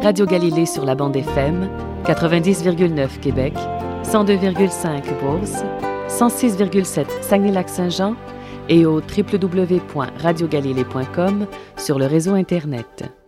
Radio Galilée sur la bande FM, 90,9 Québec, 102,5 Beauce, 106,7 Saguenay-Lac-Saint-Jean et au www.radiogalilée.com sur le réseau Internet.